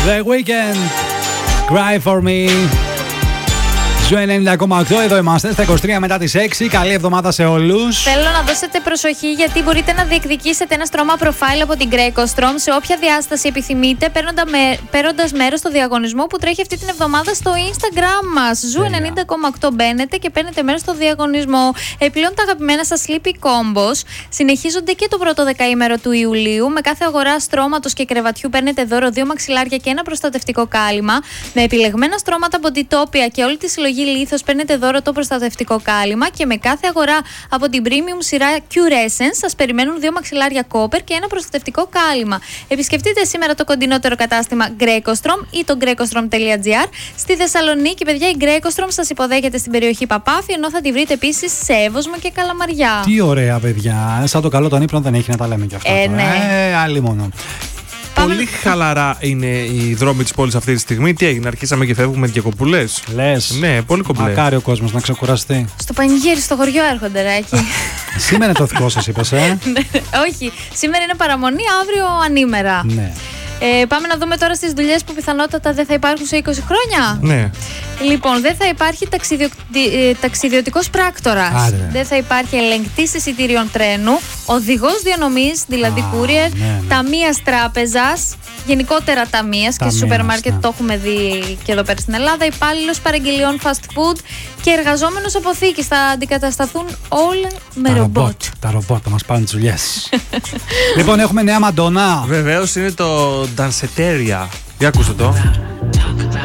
The Weeknd, Cry For Me. Ζου 90,8, εδώ είμαστε στα 23 μετά τις 6. Καλή εβδομάδα σε όλους. Θέλω να δώσετε προσοχή γιατί μπορείτε να διεκδικήσετε ένα στρώμα profile από την Greco-Strom σε όποια διάσταση επιθυμείτε, παίρνοντας μέρος στο διαγωνισμό που τρέχει αυτή την εβδομάδα στο Instagram μας. Ζου 90,8 μπαίνετε και παίρνετε μέρος στο διαγωνισμό. Επιπλέον τα αγαπημένα σας Sleepy Combos συνεχίζονται και το πρώτο δεκαήμερο του Ιουλίου. Με κάθε αγορά στρώματος και κρεβατιού παίρνετε δώρο 2 μαξιλάρια και ένα προστατευτικό κάλυμα. Με επιλεγμένα στρώματα από Bodytopia και όλη τη συλλογή Λίθος παίρνετε δώρο το προστατευτικό κάλυμα και με κάθε αγορά από την premium σειρά Cure Essence σας περιμένουν 2 μαξιλάρια κόπερ και ένα προστατευτικό κάλυμα. Επισκεφτείτε σήμερα το κοντινότερο κατάστημα Greco-Strom ή το grecostrom.gr. Στη Θεσσαλονίκη, παιδιά, η Greco-Strom σας υποδέχεται στην περιοχή Παπάφη, ενώ θα τη βρείτε επίσης σε Εύωσμο και Καλαμαριά. Τι ωραία, παιδιά. Σαν το καλό των ύπνων δεν έχει να τα λέμε κι αυτά. Ναι. Άλλη μόνο. Πολύ χαλαρά είναι οι δρόμοι της πόλης αυτή τη στιγμή. Τι έγινε, αρχίσαμε και φεύγουμε διακοπούλες. Λες. Ναι, πολύ κομπλέ. Μακάρι ο κόσμος να ξεκουραστεί. Στο πανηγύρι, στο χωριό έρχονται, ρε, εκεί. Σήμερα είναι το δικό σας, είπες, Όχι, σήμερα είναι παραμονή, αύριο ανήμερα. Ναι. Πάμε να δούμε τώρα στις δουλειές που πιθανότατα δεν θα υπάρχουν σε 20 χρόνια. Ναι. Λοιπόν, δεν θα υπάρχει ταξιδιωτικός πράκτορας. Άρα. Δεν θα υπάρχει ελεγκτής εισιτήριων τρένου, οδηγός διανομής, δηλαδή courier, ναι. ταμείας τράπεζας, γενικότερα ταμείας και σούπερ μάρκετ, το έχουμε δει και εδώ πέρα στην Ελλάδα, υπάλληλος παραγγελιών fast food και εργαζόμενος αποθήκης. Θα αντικατασταθούν όλα με ρομπότ. Τα ρομπότ θα μας πάνε τις δουλειές. Λοιπόν, έχουμε νέα Μαντόνα. Βεβαίως είναι το Danceteria. Για ακούστε το.